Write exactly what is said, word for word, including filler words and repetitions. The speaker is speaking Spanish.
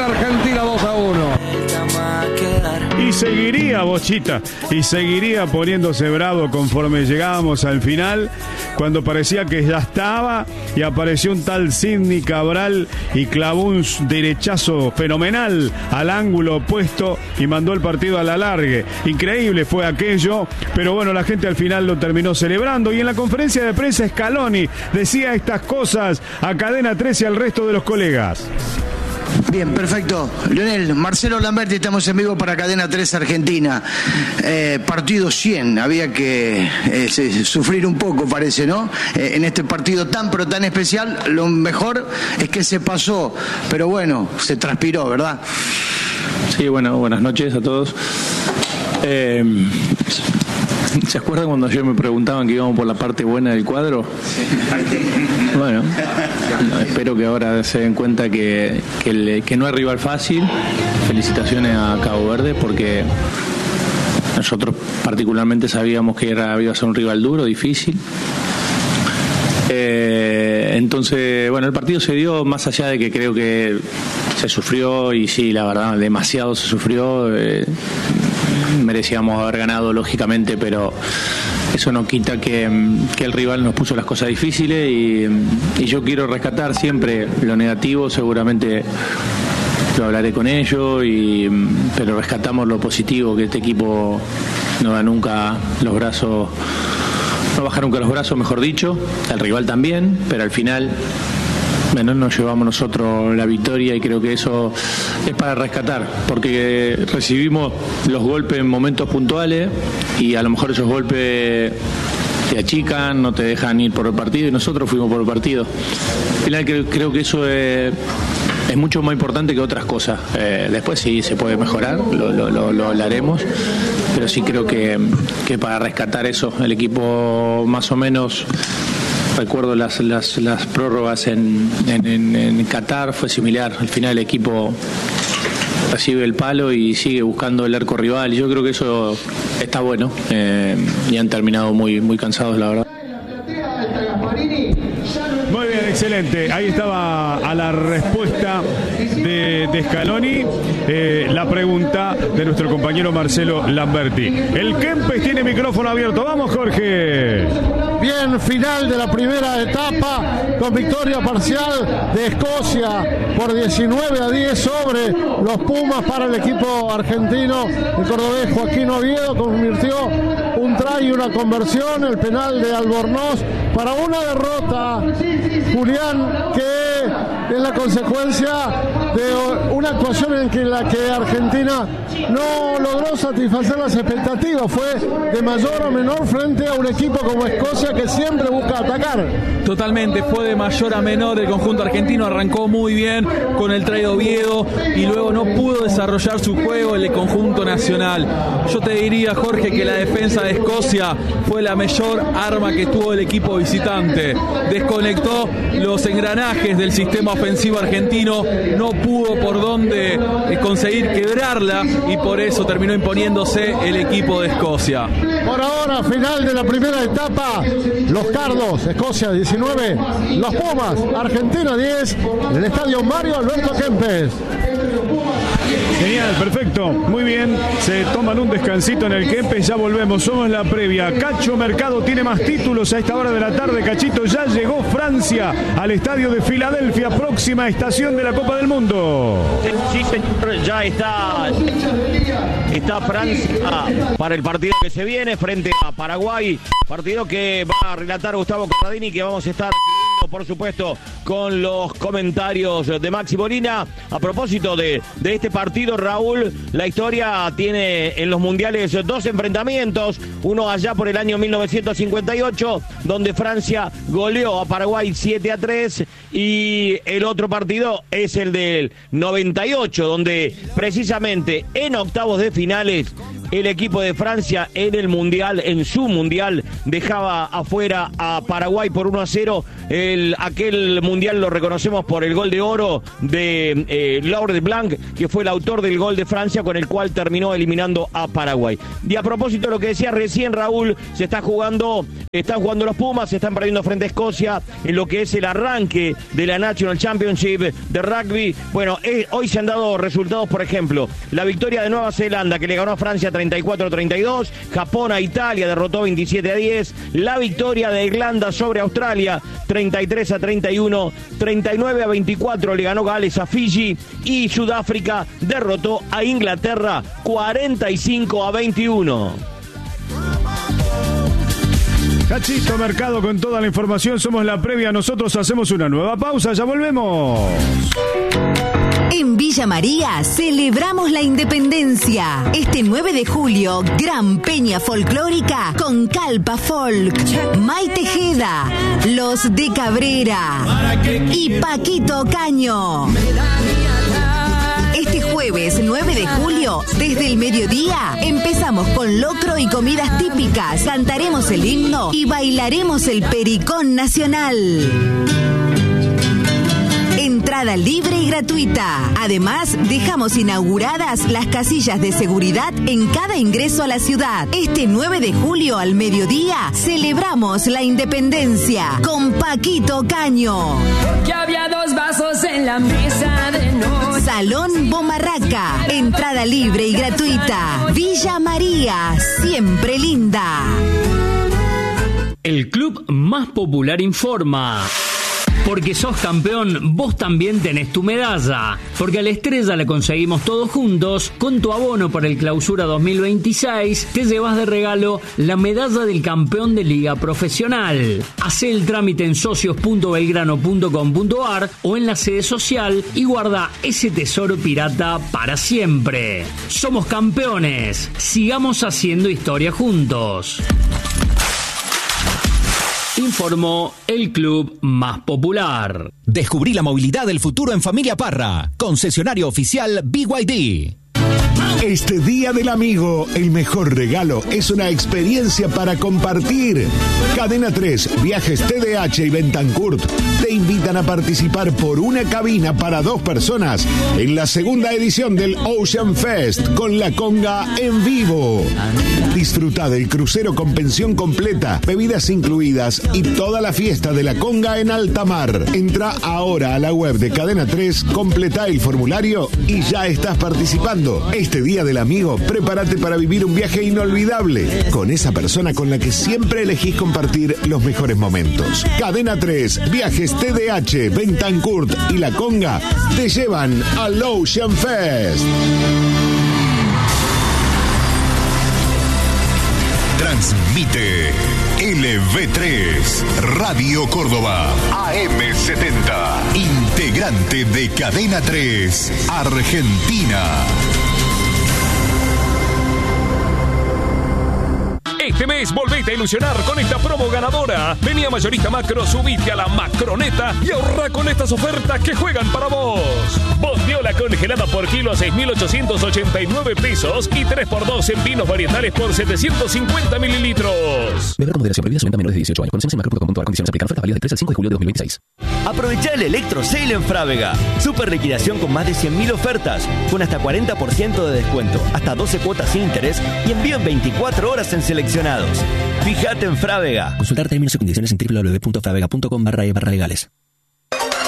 gana Argentina dos a uno. Y seguiría, Bochita, y seguiría poniéndose bravo conforme llegábamos al final, cuando parecía que ya estaba, y apareció un tal Sidney Cabral y clavó un derechazo fenomenal al ángulo opuesto y mandó el partido a la largue. Increíble fue aquello, pero bueno, la gente al final lo terminó celebrando, y en la conferencia de prensa Scaloni decía estas cosas a Cadena trece y al resto de los colegas. Bien, perfecto. Lionel, Marcelo Lamberti, estamos en vivo para Cadena trece Argentina. Eh, partido cien, había que eh, sufrir un poco, parece, ¿no? Eh, en este partido tan, pero tan especial, lo mejor es que se pasó, pero bueno, se transpiró, ¿verdad? Sí, bueno, buenas noches a todos. Eh, ¿Se acuerdan cuando ayer me preguntaban que íbamos por la parte buena del cuadro? Bueno, no, espero que ahora se den cuenta que, que, el, que no es rival fácil. Felicitaciones a Cabo Verde, porque nosotros particularmente sabíamos que era, iba a ser un rival duro, difícil. Eh, entonces, bueno, el partido se dio, más allá de que creo que se sufrió, y sí, la verdad, demasiado se sufrió. Eh, merecíamos haber ganado, lógicamente, pero eso no quita que, que el rival nos puso las cosas difíciles, y, y yo quiero rescatar siempre lo negativo. Seguramente lo hablaré con ellos, y, pero rescatamos lo positivo, que este equipo no da nunca los brazos, no baja nunca los brazos, mejor dicho, el rival también, pero al final, bueno, nos llevamos nosotros la victoria, y creo que eso es para rescatar, porque recibimos los golpes en momentos puntuales, y a lo mejor esos golpes te achican, no te dejan ir por el partido, y nosotros fuimos por el partido. Al final creo, creo que eso es, es mucho más importante que otras cosas. Eh, después sí se puede mejorar, lo, lo, lo, lo hablaremos, pero sí creo que, que para rescatar eso, el equipo más o menos... Recuerdo las, las, las prórrogas en, en, en, en Qatar, fue similar. Al final el equipo recibe el palo y sigue buscando el arco rival. Yo creo que eso está bueno, eh, y han terminado muy, muy cansados, la verdad. Muy bien, excelente. Ahí estaba a la respuesta de, de Scaloni eh, la pregunta de nuestro compañero Marcelo Lamberti. El Kempes tiene micrófono abierto. Vamos, Jorge. Bien, final de la primera etapa con victoria parcial de Escocia por diecinueve a diez sobre los Pumas para el equipo argentino. El cordobés Joaquín Oviedo convirtió un try y una conversión, el penal de Albornoz, para una derrota, Julián, que es la consecuencia de una actuación en que la que Argentina no logró satisfacer las expectativas. Fue de mayor o menor frente a un equipo como Escocia, que siempre busca atacar. Totalmente, fue de mayor a menor. El conjunto argentino arrancó muy bien con el try de Oviedo y luego no pudo desarrollar su juego el conjunto nacional. Yo te diría, Jorge, que la defensa de Escocia fue la mayor arma que tuvo el equipo visitante. Desconectó los engranajes del sistema ofensivo argentino, no pudo por dónde conseguir quebrarla, y por eso terminó imponiéndose el equipo de Escocia. Por ahora, final de la primera etapa, los Cardos, Escocia diecinueve, los Pumas, Argentina diez, en el estadio Mario Alberto Kempes. Genial, perfecto, muy bien. Se toman un descansito en el Kempes, ya volvemos, somos la previa. Cacho Mercado tiene más títulos a esta hora de la tarde. Cachito, ya llegó Francia al estadio de Filadelfia, próxima estación de la Copa del Mundo. Sí, señor, ya está, está Francia para el partido que se viene frente a Paraguay, partido que va a relatar Gustavo Corradini, que vamos a estar siguiendo, por supuesto, con los comentarios de Maxi Molina. A propósito de, de este partido, Raúl, la historia tiene en los mundiales dos enfrentamientos, uno allá por el año mil novecientos cincuenta y ocho, donde Francia goleó a Paraguay siete a tres, y el otro partido es el del noventa y ocho, donde precisamente en octavos de finales el equipo de Francia en el Mundial, en su Mundial, dejaba afuera a Paraguay por uno a cero. El, aquel Mundial lo reconocemos por el gol de oro de eh, Laurent Blanc, que fue el autor del gol de Francia, con el cual terminó eliminando a Paraguay. Y a propósito de lo que decía recién Raúl, se está jugando, están jugando los Pumas, se están perdiendo frente a Escocia en lo que es el arranque de la National Championship de rugby. Bueno, eh, hoy se han dado resultados, por ejemplo, la victoria de Nueva Zelanda, que le ganó a Francia treinta y cuatro a treinta y dos, Japón a Italia, derrotó veintisiete a diez, la victoria de Irlanda sobre Australia, treinta y tres a treinta y uno, treinta y nueve a veinticuatro le ganó Gales a Fiji, y Sudáfrica derrotó a Inglaterra cuarenta y cinco a veintiuno. Cachito Mercado con toda la información, somos la previa, nosotros hacemos una nueva pausa, ya volvemos. En Villa María celebramos la independencia. Este nueve de julio, gran peña folclórica con Calpa Folk, May Tejeda, Los de Cabrera y Paquito Caño. Este jueves nueve de julio, desde el mediodía, empezamos con locro y comidas típicas, cantaremos el himno y bailaremos el pericón nacional. Entrada libre y gratuita. Además, dejamos inauguradas las casillas de seguridad en cada ingreso a la ciudad. Este nueve de julio al mediodía celebramos la independencia con Paquito Caño. Que había dos vasos en la mesa de noche. Salón Bomarraca. Entrada libre y gratuita. Villa María, siempre linda. El club más popular informa. Porque sos campeón, vos también tenés tu medalla. Porque a la estrella la conseguimos todos juntos. Con tu abono para el Clausura dos mil veintiséis, te llevas de regalo la medalla del campeón de Liga Profesional. Hacé el trámite en socios punto belgrano punto com punto ar o en la sede social y guarda ese tesoro pirata para siempre. Somos campeones. Sigamos haciendo historia juntos. Informó el club más popular. Descubrí la movilidad del futuro en Familia Parra. Concesionario oficial B Y D. Este Día del Amigo, el mejor regalo es una experiencia para compartir. Cadena tres, Viajes T D H y Bentancurt te invitan a participar por una cabina para dos personas en la segunda edición del Ocean Fest con la conga en vivo. Disfruta del crucero con pensión completa, bebidas incluidas y toda la fiesta de la conga en alta mar. Entra ahora a la web de Cadena tres, completa el formulario y ya estás participando. Este Día del Amigo, prepárate para vivir un viaje inolvidable con esa persona con la que siempre elegís compartir los mejores momentos. Cadena tres, Viajes T D H, Bentancurt y La Conga te llevan al Ocean Fest. Transmite L V tres, Radio Córdoba, A M setenta, integrante de Cadena tres, Argentina. Este mes volvete a ilusionar con esta promo ganadora. Vení a Mayorista Macro, subite a la Macroneta y ahorra con estas ofertas que juegan para vos. Bondiola congelada por kilo a seis mil ochocientos ochenta y nueve pesos y tres por dos en vinos varietales por setecientos cincuenta mililitros. Beber con moderación, prohibida su venta a menores de dieciocho años. Condiciones en macro punto com punto ar. Condiciones aplican. Ofertas válidas del tres al cinco de julio de dos mil veintiséis. Aprovecha el Electro Sale en Frávega. Super liquidación con más de cien mil ofertas, con hasta cuarenta por ciento de descuento, hasta doce cuotas sin interés y envío en veinticuatro horas en seleccionados. Fíjate en Frávega. Consultar términos y condiciones en doble u doble u doble u punto frávega punto com barra e barra legales.